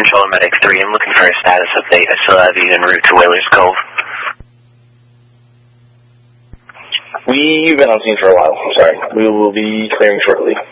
Control Medic 3. I'm looking for a status update. I still have you en route to Whalers Cove. We've been on scene for a while. I'm sorry. We will be clearing shortly.